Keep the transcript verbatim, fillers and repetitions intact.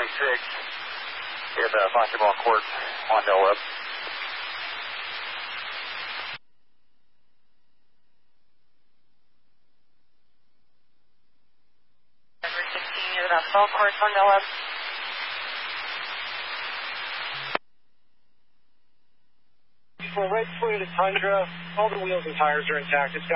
six. Get uh, Foxtrot Court, Mondale up. Number sixteen, get about Foxtrot Court, Mondale up. For right footed Tundra, all the wheels and tires are intact. It's got